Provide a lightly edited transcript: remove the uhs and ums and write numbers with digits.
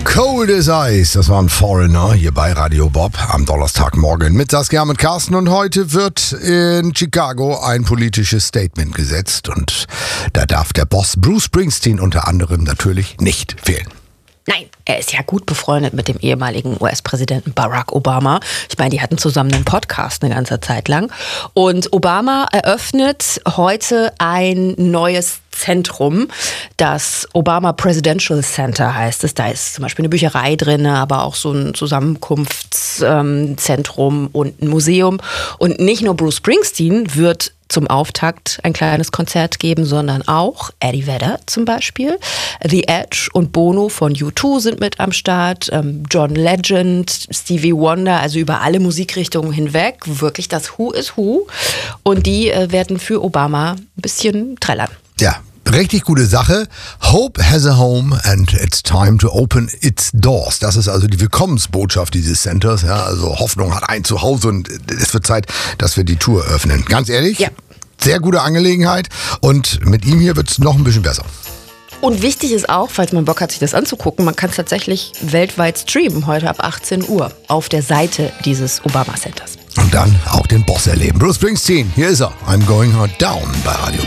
Cold as Ice, das war ein Foreigner hier bei Radio Bob am Donnerstagmorgen mit Saskia und Carsten. Und heute wird in Chicago ein politisches Statement gesetzt und da darf der Boss Bruce Springsteen unter anderem natürlich nicht fehlen. Nein, er ist ja gut befreundet mit dem ehemaligen US-Präsidenten Barack Obama. Ich meine, die hatten zusammen einen Podcast eine ganze Zeit lang. Und Obama eröffnet heute ein neues Zentrum, das Obama Presidential Center heißt es. Da ist zum Beispiel eine Bücherei drin, aber auch so ein Zusammenkunftszentrum und ein Museum. Und nicht nur Bruce Springsteen wird zum Auftakt ein kleines Konzert geben, sondern auch Eddie Vedder zum Beispiel. The Edge und Bono von U2 sind mit am Start. John Legend, Stevie Wonder, also über alle Musikrichtungen hinweg. Wirklich das Who is Who. Und die werden für Obama ein bisschen trällern. Ja. Richtig gute Sache. Hope has a home and it's time to open its doors. Das ist also die Willkommensbotschaft dieses Centers. Ja, also Hoffnung hat ein Zuhause und es wird Zeit, dass wir die Tour öffnen. Ganz ehrlich, ja. Sehr gute Angelegenheit und mit ihm hier wird es noch ein bisschen besser. Und wichtig ist auch, falls man Bock hat, sich das anzugucken, man kann es tatsächlich weltweit streamen, heute ab 18 Uhr auf der Seite dieses Obama Centers. Und dann auch den Boss erleben. Bruce Springsteen, hier ist er. I'm going down bei Radio